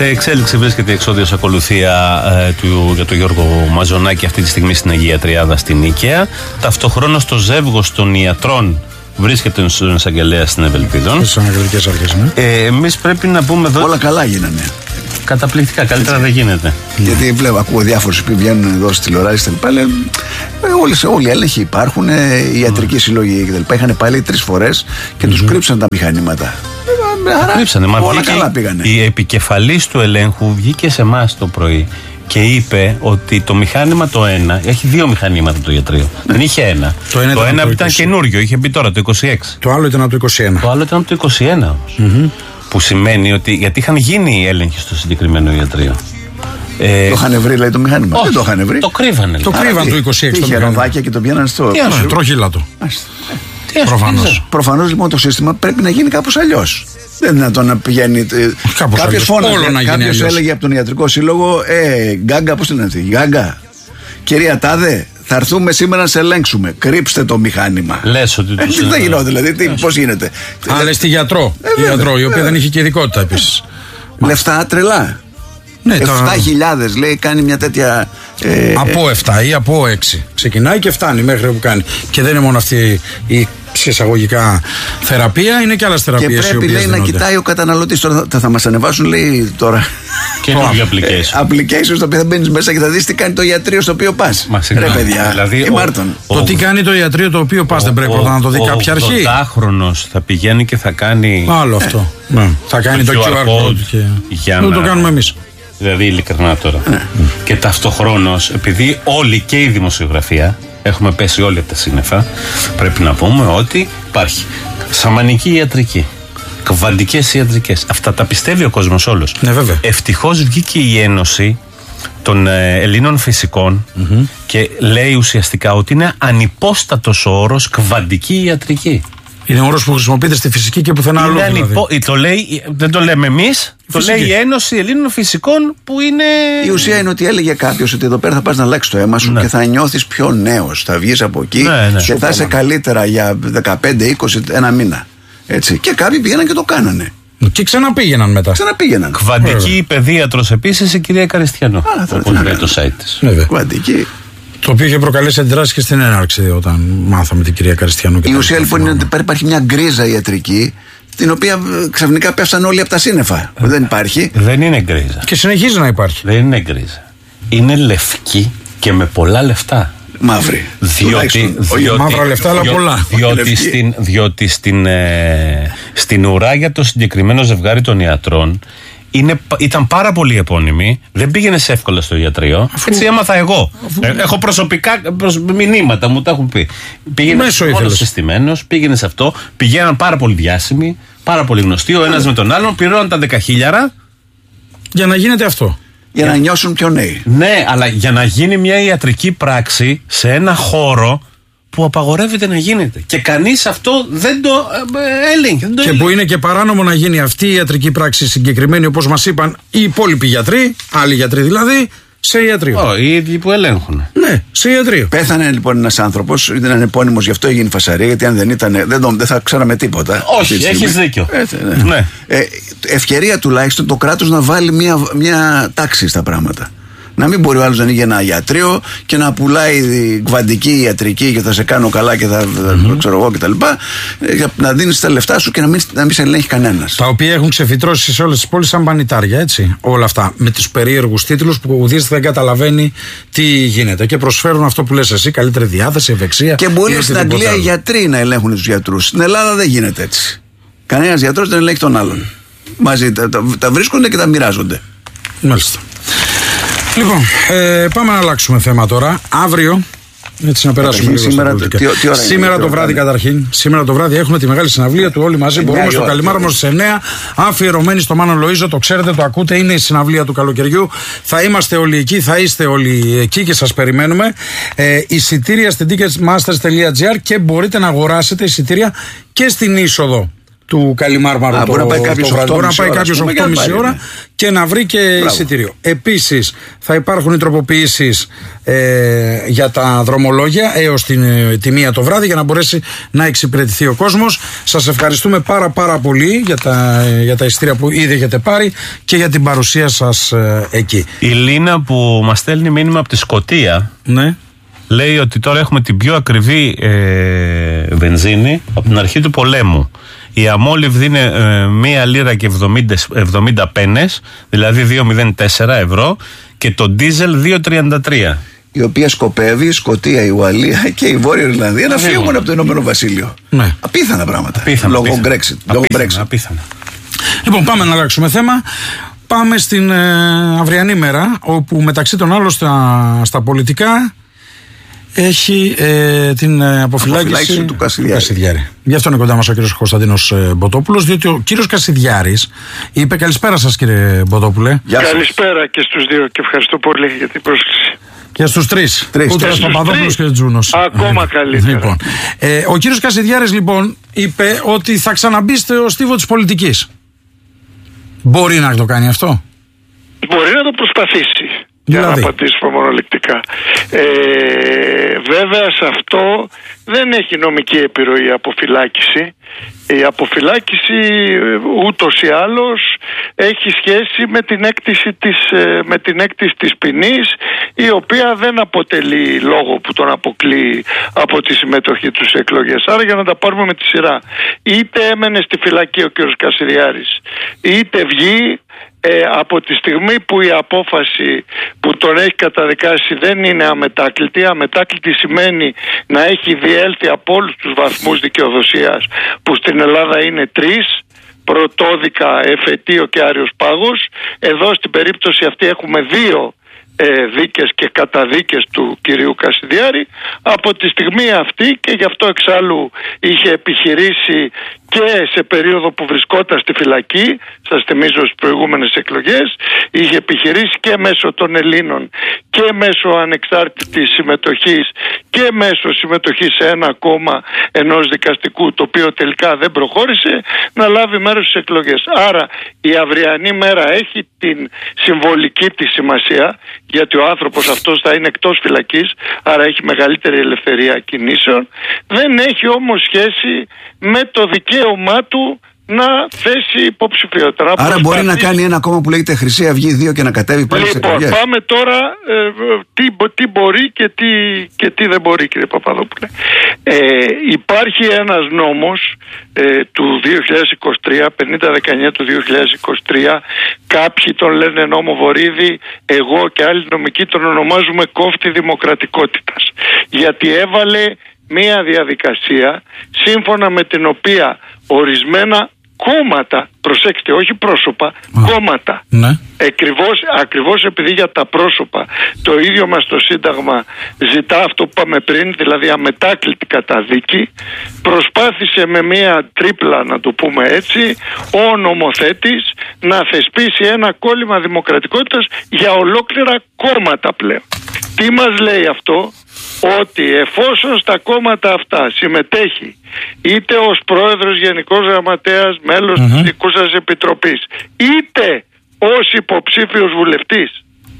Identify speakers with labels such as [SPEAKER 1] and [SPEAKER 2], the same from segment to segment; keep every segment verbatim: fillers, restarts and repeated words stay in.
[SPEAKER 1] Σε εξέλιξη βρίσκεται η εξώδιος ακολουθία ε, του, για τον Γιώργο Μαζονάκη αυτή τη στιγμή στην Αγία Τριάδα στην Νίκαια. Ταυτοχρόνως το ζεύγος των ιατρών βρίσκεται στον εισαγγελέα στην Ευελπίδων.
[SPEAKER 2] Στις ανακριτικές αρχές, ναι.
[SPEAKER 1] Ε, εμείς πρέπει να πούμε εδώ.
[SPEAKER 3] Όλα καλά γίνανε.
[SPEAKER 1] Καταπληκτικά, καλύτερα έτσι δεν γίνεται.
[SPEAKER 3] Γιατί βλέπω, ακούω διάφορους που βγαίνουν εδώ στις τηλεοράσεις και τα λοιπά. Όλοι οι έλεγχοι υπάρχουν, οι ιατρικοί συλλογοί και τα λοιπά. Είχαν πάλι τρεις φορές και mm-hmm. τους κρύψαν τα μηχανήματα.
[SPEAKER 1] Τα κρύψανε, μα
[SPEAKER 3] όλα καλά πήγανε.
[SPEAKER 1] Η επικεφαλής του ελέγχου βγήκε σε εμάς το πρωί και είπε ότι το μηχάνημα το ένα, έχει δύο μηχανήματα το ιατρείο. Δεν είχε ένα. Το ένα, το ένα ήταν καινούριο, είχε μπει τώρα το είκοσι έξι.
[SPEAKER 2] Το άλλο ήταν από το είκοσι ένα.
[SPEAKER 1] Το άλλο ήταν από το είκοσι ένα όμως. Mm-hmm. Που σημαίνει ότι. Γιατί είχαν γίνει οι έλεγχοι στο συγκεκριμένο ιατρείο.
[SPEAKER 3] Ε, το είχαν βρει, λέει, το μηχάνημα.
[SPEAKER 1] Όχι,
[SPEAKER 3] δεν το είχαν βρει.
[SPEAKER 1] Το κρύβανε.
[SPEAKER 2] Το κρύβαν το είκοσι έξι.
[SPEAKER 3] Είχε ροδάκια και το πιάναν στο.
[SPEAKER 2] Τροχύλατο. Προφανώς.
[SPEAKER 3] Προφανώς λοιπόν το σύστημα πρέπει να γίνει κάπως αλλιώς. Δεν είναι δυνατόν να πηγαίνει. Κάποιος φώναζε. Κάποιος έλεγε από τον ιατρικό σύλλογο, Ε, Γκάγκα, πώς είναι αυτή, Γκάγκα. Κυρία Τάδε, θα έρθουμε σήμερα να σε ελέγξουμε. Κρύψτε το μηχάνημα.
[SPEAKER 1] Λες ότι.
[SPEAKER 3] Ε, τι θα γινόταν, δηλαδή, πώς γίνεται.
[SPEAKER 2] Αλλά στη γιατρό. Ε, γιατρό, η οποία δεν είχε και ειδικότητα επίσης.
[SPEAKER 3] Λεφτά τρελά.
[SPEAKER 2] Ναι,
[SPEAKER 3] επτά χιλιάδες λέει, κάνει μια τέτοια.
[SPEAKER 2] Ε, από επτά ή από έξι. Ξεκινάει και φτάνει μέχρι όπου κάνει. Και δεν είναι μόνο αυτή η εισαγωγικά θεραπεία, είναι και άλλες θεραπείες.
[SPEAKER 3] Και πρέπει, λέει, να κοιτάει ο καταναλωτής. Τώρα θα, θα μας ανεβάσουν, λέει, τώρα.
[SPEAKER 1] Καινούργιο application.
[SPEAKER 3] Application στο οποίο θα μπαίνεις μέσα και θα δεις τι κάνει το ιατρείο στο οποίο πας. Ρε παιδιά,
[SPEAKER 1] δηλαδή,
[SPEAKER 3] ο,
[SPEAKER 1] Μάρτον.
[SPEAKER 2] Το ο, τι κάνει το ιατρείο το οποίο πας, ο, δεν πρέπει ο, να το δει ο, κάποια αρχή. Ο
[SPEAKER 1] δοντάχρονος θα πηγαίνει και θα κάνει.
[SPEAKER 2] Άλλο αυτό. Ε, ναι. Θα κάνει το, το κιου αρ code. Και...
[SPEAKER 1] Για
[SPEAKER 2] να...
[SPEAKER 1] να...
[SPEAKER 2] το κάνουμε εμείς.
[SPEAKER 1] Δηλαδή, ειλικρινά τώρα. Ναι. Και ταυτοχρόνως, επειδή όλοι και η δημοσιογραφία έχουμε πέσει όλοι από τα σύννεφα, πρέπει να πούμε ότι υπάρχει σαμανική ιατρική, κβαντικές ιατρικές. Αυτά τα πιστεύει ο κόσμος όλος.
[SPEAKER 2] Ναι, βέβαια.
[SPEAKER 1] Ευτυχώς βγήκε η Ένωση των Ελλήνων Φυσικών mm-hmm. και λέει ουσιαστικά ότι είναι ανυπόστατος ο όρος κβαντική ιατρική.
[SPEAKER 2] Είναι όρος που χρησιμοποιείται στη φυσική και πουθενά αλλού. Δηλαδή.
[SPEAKER 1] Ανυπο... Το λέει, δεν το λέμε εμείς, το λέει η Ένωση Ελλήνων Φυσικών που είναι.
[SPEAKER 3] Η ουσία είναι ότι έλεγε κάποιος ότι εδώ πέρα θα πας να αλλάξεις το αίμα σου, ναι, και θα νιώθεις πιο νέος. Θα βγεις από εκεί, ναι, ναι, και θα είσαι καλύτερα για δεκαπέντε είκοσι ένα μήνα. Έτσι. Και κάποιοι πήγαιναν και το κάνανε.
[SPEAKER 2] Και ξαναπήγαιναν μετά.
[SPEAKER 3] Ξαναπήγαιναν.
[SPEAKER 1] Κβαντική παιδίατρος επίσης η κυρία Καριστιανό. Όπως λέει το site της.
[SPEAKER 3] Κβαντική.
[SPEAKER 2] Το οποίο είχε προκαλέσει αντιδράσεις και στην έναρξη όταν μάθαμε την κυρία Καριστιανού.
[SPEAKER 3] Η ουσία λοιπόν είναι ότι υπάρχει μια γκρίζα ιατρική, την οποία ξαφνικά πέφτουν όλοι από τα σύννεφα. Ε, δεν υπάρχει.
[SPEAKER 1] Δεν είναι γκρίζα.
[SPEAKER 2] Και συνεχίζει να υπάρχει.
[SPEAKER 1] Δεν είναι γκρίζα. Είναι λευκή και με πολλά λεφτά.
[SPEAKER 3] Μαύρη.
[SPEAKER 1] Διότι.
[SPEAKER 2] διότι μαύρα λεφτά, αλλά διότι, πολλά.
[SPEAKER 1] Διότι, στην, διότι στην, ε, στην ουρά για το συγκεκριμένο ζευγάρι των ιατρών. Είναι, ήταν πάρα πολύ επώνυμη, δεν πήγαινε εύκολα στο ιατρείο. Αφού, έτσι έμαθα εγώ. Αφού, ε, έχω προσωπικά προσ, μηνύματα, μου τα έχουν πει. Πήγαινε μόνο συστημένος, πήγαινε σε αυτό. Πηγαίναν πάρα πολύ διάσημοι, πάρα πολύ γνωστοί, ο ένας με τον άλλον, πληρώναν τα δεκαχίλιαρα.
[SPEAKER 2] Για να γίνεται αυτό.
[SPEAKER 3] Για να νιώσουν πιο νέοι.
[SPEAKER 1] Ναι, αλλά για να γίνει μια ιατρική πράξη σε ένα χώρο που απαγορεύεται να γίνεται. Και κανείς αυτό δεν το ε, έλεγχε. Δεν το
[SPEAKER 2] και έλεγχε. Που είναι και παράνομο να γίνει αυτή η ιατρική πράξη συγκεκριμένη, όπως μας είπαν οι υπόλοιποι γιατροί, άλλοι γιατροί δηλαδή, σε ιατρείο.
[SPEAKER 1] Oh, οι ίδιοι που ελέγχουν.
[SPEAKER 2] Ναι, σε ιατρείο.
[SPEAKER 3] Πέθανε λοιπόν ένας άνθρωπος, ήταν επώνυμος, γι' αυτό έγινε φασαρία, γιατί αν δεν ήταν, δεν, τον, δεν θα ξέραμε τίποτα.
[SPEAKER 1] Όχι, έχεις δίκιο.
[SPEAKER 3] Έτσι, ναι. Ναι. Ε, ευκαιρία τουλάχιστον το κράτος να βάλει μια, μια τάξη στα πράγματα. Να μην μπορεί ο άλλος να ανοίγει ένα ιατρείο και να πουλάει κβαντική ιατρική και θα σε κάνω καλά και θα, mm-hmm. ξέρω εγώ κτλ. Να δίνεις τα λεφτά σου και να μην, να μην σε ελέγχει κανένας.
[SPEAKER 2] Τα οποία έχουν ξεφυτρώσει σε όλες τις πόλεις σαν πανιτάρια, έτσι. Όλα αυτά. Με τους περίεργους τίτλους που ο ουδής δεν καταλαβαίνει τι γίνεται. Και προσφέρουν αυτό που λες εσύ, καλύτερη διάθεση, ευεξία.
[SPEAKER 3] Και μπορεί στην Αγγλία οι γιατροί να ελέγχουν τους γιατρούς. Στην Ελλάδα δεν γίνεται έτσι. Κανένας γιατρός δεν ελέγχει τον άλλον. Μαζί τα, τα, τα βρίσκονται και τα μοιράζονται.
[SPEAKER 2] Μάλιστα. Λοιπόν, ε, πάμε να αλλάξουμε θέμα τώρα. Αύριο, έτσι να περάσουμε λίγο
[SPEAKER 3] σήμερα,
[SPEAKER 2] στα
[SPEAKER 3] τι, τι ώρα
[SPEAKER 2] σήμερα
[SPEAKER 3] είναι,
[SPEAKER 2] το βράδυ καταρχήν, σήμερα το βράδυ έχουμε τη μεγάλη συναυλία του Όλοι Μαζί Μπορούμε στο Καλιμάραμο στις εννιά, αφιερωμένη στο Μάνο Λοΐζο, το ξέρετε, το ακούτε, είναι η συναυλία του καλοκαιριού. Θα είμαστε όλοι εκεί, θα είστε όλοι εκεί και σας περιμένουμε. Ε, εισιτήρια στην ticketmasters τελεία gr και μπορείτε να αγοράσετε εισιτήρια και στην είσοδο του Καλιμάρμαρου.
[SPEAKER 3] Α,
[SPEAKER 2] το,
[SPEAKER 3] μπορεί να πάει κάποιος
[SPEAKER 2] κάποιος οκτώ και μισή ώρα και να βρει και εισιτήριο. Επίσης θα υπάρχουν οι τροποποιήσεις ε, για τα δρομολόγια έως την, ε, τη μία το βράδυ για να μπορέσει να εξυπηρετηθεί ο κόσμος. Σας ευχαριστούμε πάρα πάρα πολύ για τα, ε, για τα εισιτήρια που ήδη έχετε πάρει και για την παρουσία σας ε, εκεί.
[SPEAKER 1] Η Λίνα που μας στέλνει μήνυμα από τη Σκωτία, ναι, λέει ότι τώρα έχουμε την πιο ακριβή ε, βενζίνη από την αρχή του πολέμου. Η αμόλυβδη είναι ε, μία λίρα και εβδομήντα πένες, δηλαδή δύο κόμμα μηδέν τέσσερα ευρώ, και το ντίζελ δύο κόμμα τριάντα τρία.
[SPEAKER 3] Η οποία σκοπεύει η Σκωτία, η Ουαλία και η Βόρεια Ιρλανδία να φύγουν από το Ηνωμένο Βασίλειο.
[SPEAKER 2] Ναι.
[SPEAKER 3] Απίθανα πράγματα.
[SPEAKER 1] Απίθανα,
[SPEAKER 3] λόγω
[SPEAKER 1] απίθανα.
[SPEAKER 3] Brexit.
[SPEAKER 1] Απίθανα,
[SPEAKER 3] λόγω Brexit.
[SPEAKER 1] Απίθανα.
[SPEAKER 2] Λοιπόν, πάμε να αλλάξουμε θέμα. Πάμε στην ε, αυριανή μέρα, όπου μεταξύ των άλλων στα, στα πολιτικά έχει ε, την ε, αποφυλάκηση
[SPEAKER 3] του Κασιδιάρη.
[SPEAKER 2] Κασιδιάρη. Γι' αυτό είναι κοντά μας ο κύριος Κωνσταντίνος ε, Μποτόπουλος, διότι ο κύριος Κασιδιάρης είπε, καλησπέρα σας κύριε Μποτόπουλε.
[SPEAKER 4] Καλησπέρα και στους δύο και ευχαριστώ πολύ για την πρόσκληση.
[SPEAKER 2] Και στους τρεις. Κούτρας, Παπαδόπουλος και Τζούνος.
[SPEAKER 4] Ακόμα καλύτερα.
[SPEAKER 2] Λοιπόν, ε, ο κύριος Κασιδιάρης λοιπόν είπε ότι θα ξαναμπεί στο στίβο της πολιτικής. Μπορεί να το κάνει αυτό?
[SPEAKER 4] Μπορεί να το προσπαθήσει.
[SPEAKER 2] Δηλαδή.
[SPEAKER 4] Για να απαντήσουμε μονολεκτικά. Ε, βέβαια σε αυτό δεν έχει νομική επιρροή η αποφυλάκηση. Η αποφυλάκηση ούτως ή άλλως έχει σχέση με την έκτηση της, με την έκτηση της ποινής, η οποία δεν αποτελεί λόγο που τον αποκλείει από τη συμμετοχή του σε εκλογές. Άρα για να τα πάρουμε με τη σειρά. Είτε έμενε στη φυλακή ο κ. Κασιδιάρης, είτε βγει, Ε, από τη στιγμή που η απόφαση που τον έχει καταδικάσει δεν είναι αμετάκλητη. Αμετάκλητη σημαίνει να έχει διέλθει από όλους τους βαθμούς δικαιοδοσίας, που στην Ελλάδα είναι τρεις: πρωτόδικα, εφετείο και Άριος Πάγος. Εδώ στην περίπτωση αυτή έχουμε δύο ε, δίκες και καταδίκες του κυρίου Κασιδιάρη. Από τη στιγμή αυτή, και γι' αυτό εξάλλου είχε επιχειρήσει και σε περίοδο που βρισκόταν στη φυλακή, σας θυμίζω στις προηγούμενες εκλογές, είχε επιχειρήσει και μέσω των Ελλήνων και μέσω ανεξάρτητης συμμετοχής και μέσω συμμετοχής σε ένα κόμμα ενός δικαστικού, το οποίο τελικά δεν προχώρησε, να λάβει μέρος στις εκλογές. Άρα η αυριανή μέρα έχει την συμβολική της σημασία, γιατί ο άνθρωπος αυτός θα είναι εκτός φυλακής, άρα έχει μεγαλύτερη ελευθερία κινήσεων. Δεν έχει όμως σχέση με το δικαίωμά του να θέσει υποψηφιότητα.
[SPEAKER 3] Άρα
[SPEAKER 4] προσπαθεί...
[SPEAKER 3] μπορεί να κάνει ένα κόμμα που λέγεται Χρυσή Αυγή δύο και να κατέβει πάλι
[SPEAKER 4] λοιπόν,
[SPEAKER 3] σε εκλογές.
[SPEAKER 4] Πάμε τώρα ε, τι, τι μπορεί και τι, και τι δεν μπορεί, κύριε Παπαδόπουλε. Ε, υπάρχει ένας νόμος ε, του δύο χιλιάδες είκοσι τρία, πενήντα δεκαεννιά του δύο χιλιάδες είκοσι τρία. Κάποιοι τον λένε νόμο Βορίδη, εγώ και άλλοι νομικοί τον ονομάζουμε κόφτη δημοκρατικότητας. Γιατί έβαλε μία διαδικασία σύμφωνα με την οποία ορισμένα κόμματα, προσέξτε, όχι πρόσωπα, Α, κόμματα,
[SPEAKER 2] ναι.
[SPEAKER 4] ακριβώς, ακριβώς επειδή για τα πρόσωπα το ίδιο μας το Σύνταγμα ζητά αυτό που είπαμε πριν, δηλαδή αμετάκλητη καταδίκη, προσπάθησε με μία τρίπλα, να το πούμε έτσι, ο νομοθέτης να θεσπίσει ένα κόλλημα δημοκρατικότητας για ολόκληρα κόμματα πλέον. Τι μας λέει αυτό? Ότι εφόσον στα κόμματα αυτά συμμετέχει είτε ως πρόεδρος, γενικός γραμματέας, μέλος mm-hmm. της Δικούσας Επιτροπής, είτε ως υποψήφιος βουλευτής,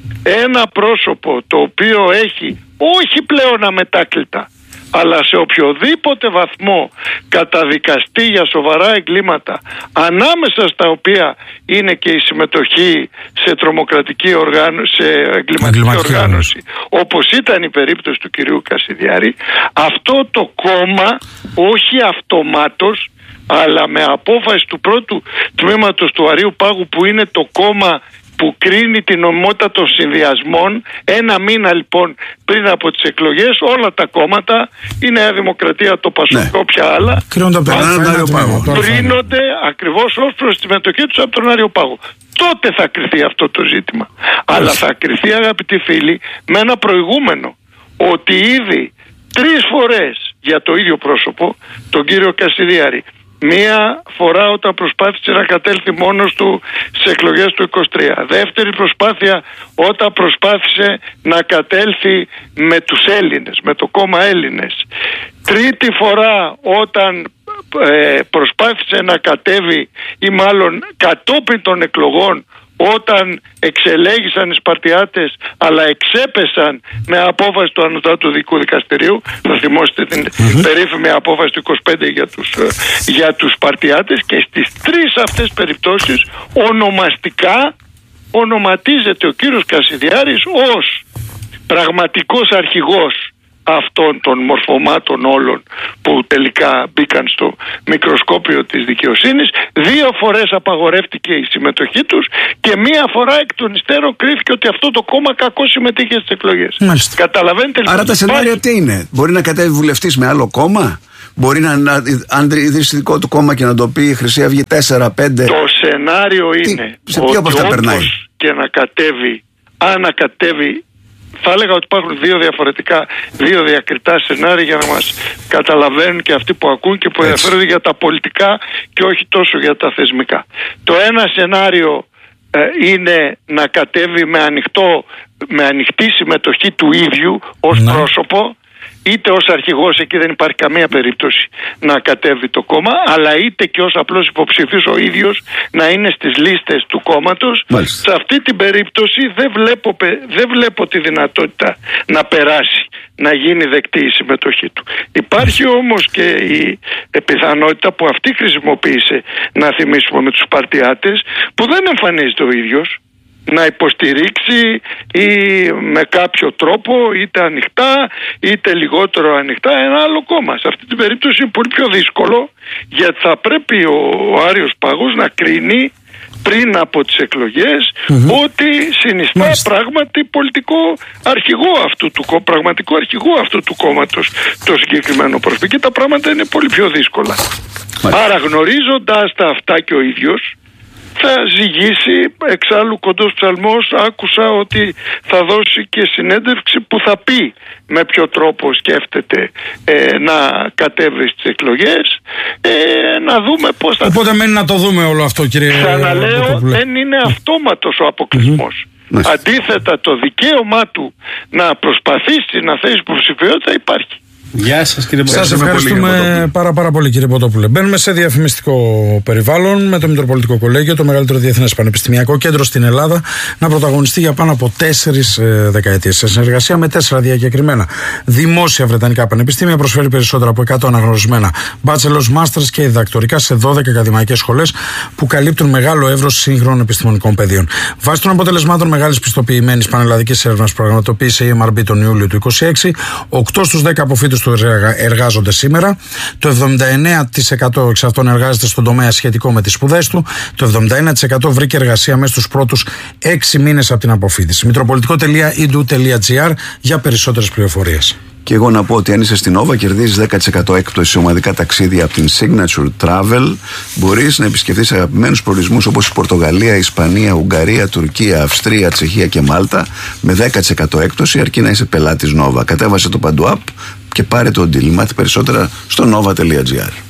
[SPEAKER 4] ένα πρόσωπο το οποίο έχει όχι πλέον αμετάκλητα, αλλά σε οποιοδήποτε βαθμό καταδικαστεί για σοβαρά εγκλήματα, ανάμεσα στα οποία είναι και η συμμετοχή σε τρομοκρατική οργάνωση, σε εγκληματική οργάνωση, όπως ήταν η περίπτωση του κυρίου Κασιδιάρη, αυτό το κόμμα όχι αυτομάτως, αλλά με απόφαση του πρώτου τμήματος του Αρείου Πάγου, που είναι το κόμμα που κρίνει την νομιμότητα των συνδυασμών, ένα μήνα λοιπόν πριν από τις εκλογές, όλα τα κόμματα, η Νέα Δημοκρατία, το Πασόκ, ναι. όποια άλλα, κρίνονται ακριβώς ως προς τη συμμετοχή τους από τον Άριο Πάγο. Τότε θα κριθεί αυτό το ζήτημα. Αλλά θα κριθεί, αγαπητοί φίλοι, με ένα προηγούμενο, ότι ήδη τρεις φορές για το ίδιο πρόσωπο, τον κύριο Κασιδιάρη, μία φορά όταν προσπάθησε να κατέλθει μόνος του στις εκλογές του είκοσι τρία. Δεύτερη προσπάθεια όταν προσπάθησε να κατέλθει με τους Έλληνες, με το κόμμα Έλληνες. Τρίτη φορά όταν ε, προσπάθησε να κατέβει, ή μάλλον κατόπιν των εκλογών, όταν εξελέγησαν οι Σπαρτιάτες, αλλά εξέπεσαν με απόφαση του Ανωτάτου Δικού Δικαστηρίου. Θα θυμόσαστε την mm-hmm. περίφημη απόφαση του είκοσι πέντε για τους, για τους Σπαρτιάτες, και στις τρεις αυτές περιπτώσεις ονομαστικά ονοματίζεται ο κύριος Κασιδιάρης ως πραγματικός αρχηγός αυτών των μορφωμάτων όλων που τελικά μπήκαν στο μικροσκόπιο της δικαιοσύνης. Δύο φορές απαγορεύτηκε η συμμετοχή τους και μία φορά εκ των υστέρων κρίθηκε ότι αυτό το κόμμα κακώς συμμετείχε στις εκλογές. Μάλιστα. Καταλαβαίνετε λοιπόν.
[SPEAKER 3] Άρα τα σενάρια τι είναι? Μπορεί να κατέβει βουλευτής με άλλο κόμμα? Μπορεί να, να αν ιδρύσει δικό του κόμμα και να το πει η Χρυσή Αυγή τέσσερα πέντε?
[SPEAKER 4] Το σενάριο τι, είναι
[SPEAKER 3] σε ποιο από αυτά περνάει?
[SPEAKER 4] Και να κατέβει, αν να κατέβει, θα έλεγα ότι υπάρχουν δύο διαφορετικά, δύο διακριτά σενάρια για να μας καταλαβαίνουν και αυτοί που ακούν και που ενδιαφέρονται για τα πολιτικά και όχι τόσο για τα θεσμικά. Το ένα σενάριο ε, είναι να κατέβει με, ανοιχτό, με ανοιχτή συμμετοχή του ίδιου ως ναι. πρόσωπο, είτε ως αρχηγός, εκεί δεν υπάρχει καμία περίπτωση να κατέβει το κόμμα, αλλά είτε και ως απλός υποψηφίος ο ίδιος να είναι στις λίστες του κόμματος. Μάλιστα. Σε αυτή την περίπτωση δεν βλέπω, δεν βλέπω τη δυνατότητα να περάσει, να γίνει δεκτή η συμμετοχή του. Υπάρχει όμως και η πιθανότητα που αυτή χρησιμοποίησε, να θυμίσουμε, με τους Σπαρτιάτες, που δεν εμφανίζεται ο ίδιος, να υποστηρίξει ή με κάποιο τρόπο, είτε ανοιχτά είτε λιγότερο ανοιχτά, ένα άλλο κόμμα. Σε αυτή την περίπτωση είναι πολύ πιο δύσκολο, γιατί θα πρέπει ο, ο Άριος Πάγος να κρίνει πριν από τις εκλογές mm-hmm. ότι συνιστά Μάλιστα. πράγματι πολιτικό αρχηγό αυτού του κόμματος, πραγματικό αρχηγό αυτού του κόμματος, το συγκεκριμένο πρόσωπο, και τα πράγματα είναι πολύ πιο δύσκολα. Μάλιστα. Άρα, γνωρίζοντας τα αυτά και ο ίδιος, θα ζυγίσει. Εξάλλου, κοντός ψαλμός, άκουσα ότι θα δώσει και συνέντευξη που θα πει με ποιο τρόπο σκέφτεται ε, να κατέβει στις εκλογές, ε, να δούμε πώς θα...
[SPEAKER 2] Οπότε μένει να το δούμε όλο αυτό, κύριε.
[SPEAKER 4] Ξαναλέω, δεν είναι αυτόματος ο αποκλεισμός. Mm-hmm. Αντίθετα, το δικαίωμά του να προσπαθήσει να θέσει υποψηφιότητα υπάρχει.
[SPEAKER 1] Γεια σας, κύριε Πρωτόπουλε.
[SPEAKER 2] Σας ευχαριστούμε πάρα, πάρα πολύ, κύριε Πρωτόπουλε. Μπαίνουμε σε διαφημιστικό περιβάλλον με το Μητροπολιτικό Κολέγιο, το μεγαλύτερο διεθνές πανεπιστημιακό κέντρο στην Ελλάδα, να πρωταγωνιστεί για πάνω από τέσσερις ε, δεκαετίες. Σε συνεργασία με τέσσερα διακεκριμένα δημόσια βρετανικά πανεπιστήμια, προσφέρει περισσότερα από εκατό αναγνωρισμένα bachelor's, masters και διδακτορικά σε δώδεκα ακαδημαϊκές σχολές που καλύπτουν μεγάλο εύρος σύγχρονων επιστημονικών πεδίων. Βάσει των αποτελεσμάτων μεγάλης πιστοποιημένης πανελλαδικής έρευνας που πραγματοποίησε η εμ αρ μπι τον Ιούλιο του είκοσι έξι, οκτώ στους δέκα αποφύτους του εργάζονται σήμερα. Το εβδομήντα εννέα τοις εκατό εξ αυτών εργάζεται στον τομέα σχετικό με τις σπουδές του. Το εβδομήντα ένα τοις εκατό βρήκε εργασία μέσα στους πρώτους έξι μήνες από την αποφύτιση. μητροπολιτικό τελεία ι ντου τελεία τζι άρ για περισσότερες πληροφορίες.
[SPEAKER 3] Και εγώ να πω ότι αν είσαι στην Nova κερδίζεις δέκα τοις εκατό έκπτωση σε ομαδικά ταξίδια από την Signature Travel. Μπορείς να επισκεφθείς αγαπημένους προορισμούς όπως η Πορτογαλία, η Ισπανία, Ουγγαρία, Τουρκία, Αυστρία, Τσεχία και Μάλτα με δέκα τοις εκατό έκπτωση, αρκεί να είσαι πελάτης Nova. Κατέβασε το παντού app και πάρε το deal. Μάθε περισσότερα στο nova τελεία τζι άρ.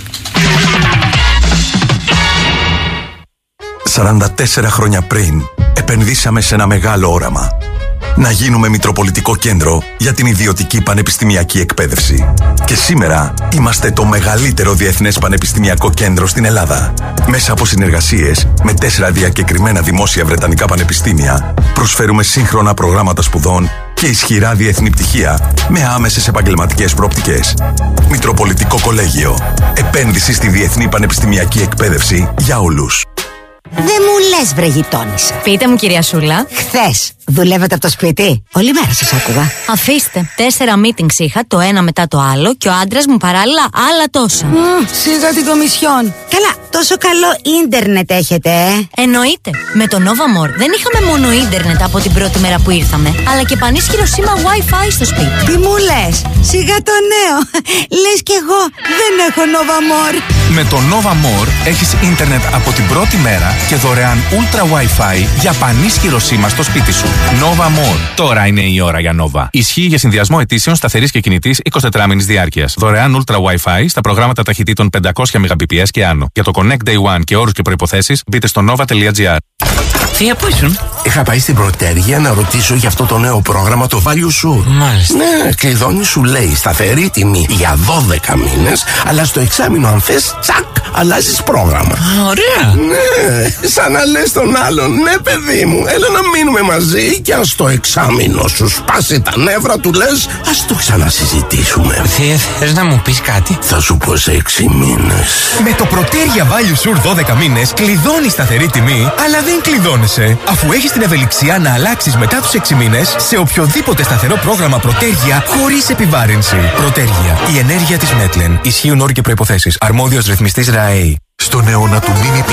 [SPEAKER 5] σαράντα τέσσερα χρόνια πριν επενδύσαμε σε ένα μεγάλο όραμα. Να γίνουμε Μητροπολιτικό Κέντρο για την ιδιωτική πανεπιστημιακή εκπαίδευση. Και σήμερα είμαστε το μεγαλύτερο διεθνές πανεπιστημιακό κέντρο στην Ελλάδα. Μέσα από συνεργασίες με τέσσερα διακεκριμένα δημόσια βρετανικά πανεπιστήμια, προσφέρουμε σύγχρονα προγράμματα σπουδών και ισχυρά διεθνή πτυχία με άμεσες επαγγελματικές προοπτικές. Μητροπολιτικό Κολέγιο. Επένδυση στη διεθνή πανεπιστημιακή εκπαίδευση για όλους.
[SPEAKER 6] Δεν μου λες, βρε γειτόνισσα.
[SPEAKER 7] Πείτε μου, κυρία Σούλα.
[SPEAKER 6] Χθες δουλεύατε από το σπίτι? Όλη μέρα σας άκουγα.
[SPEAKER 7] Αφήστε. Τέσσερα meetings είχα, το ένα μετά το άλλο, και ο άντρας μου παράλληλα άλλα τόσα.
[SPEAKER 6] Mm, σιγά την κομισιόν. Καλά, τόσο καλό ίντερνετ έχετε, ε?
[SPEAKER 7] Εννοείται. Με το Nova More δεν είχαμε μόνο ίντερνετ από την πρώτη μέρα που ήρθαμε, αλλά και πανίσχυρο σήμα Wi-Fi στο σπίτι.
[SPEAKER 6] Τι μου λες? Σιγά το νέο. Λες κι εγώ δεν έχω Nova More.
[SPEAKER 8] Με το Nova More έχεις ίντερνετ από την πρώτη μέρα και δωρεάν Ultra Wi-Fi για πανίσχυρο σήμα στο σπίτι σου. Nova More. Τώρα είναι η ώρα για Nova. Ισχύει για συνδυασμό αιτήσεων σταθερής και κινητής εικοσιτετράωρης διάρκειας. Δωρεάν Ultra Wi-Fi στα προγράμματα ταχυτήτων πεντακόσια μεγαμπιπιες και άνω. Για το Connect Day One και όρους και προϋποθέσεις μπείτε στο nova τελεία τζι άρ.
[SPEAKER 9] Θεία, πού ήσουν? Είχα πάει στην Πρωτέργεια να ρωτήσω για αυτό το νέο πρόγραμμα, το Value Sure.
[SPEAKER 10] Μάλιστα.
[SPEAKER 9] Ναι, κλειδώνει, σου λέει σταθερή τιμή για δώδεκα μήνες, αλλά στο εξάμηνο αν θες, τσακ, αλλάζεις πρόγραμμα.
[SPEAKER 10] Α, ωραία.
[SPEAKER 9] Ναι, σαν να λες τον άλλον, ναι παιδί μου, έλα να μείνουμε μαζί και αν στο εξάμηνο σου σπάσει τα νεύρα του λες, ας το ξανασυζητήσουμε.
[SPEAKER 10] Θε, θες να μου πεις κάτι?
[SPEAKER 9] Θα σου πω σε έξι μήνες.
[SPEAKER 11] Με το Πρωτέρια Value Sure δώδεκα μήνες κλειδώνεις σταθερή τιμή, αλλά δεν κλειδώνεσαι, αφού έχεις την ευελιξία να αλλάξεις μετά τους έξι μήνες σε οποιοδήποτε σταθερό πρόγραμμα Πρωτέρια χωρίς επιβάρυνση. Πρωτέρια, η ενέργεια της Μέτλεν. Ισχύουν όροι και προϋποθέσεις. Αρμόδιος ρυθμιστής ΡΑΕΗ.
[SPEAKER 5] Στον αιώνα του Mini